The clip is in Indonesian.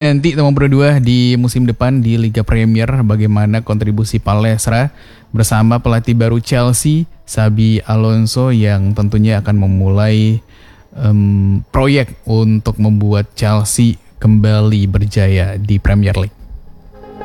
nanti teman berdua di musim depan di Liga Premier bagaimana kontribusi Palesra bersama pelatih baru Chelsea, Xabi Alonso yang tentunya akan memulai proyek untuk membuat Chelsea kembali berjaya di Premier League.